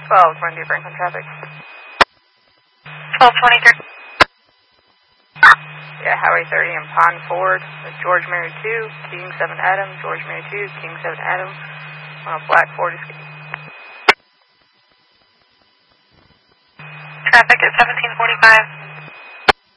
1223 Franklin traffic. 1223. Yeah, Highway 30 and Pond Ford with George Mary 2, King 7 Adam, George Mary 2, King 7 Adam, on a black Ford Escape. Traffic at 1745.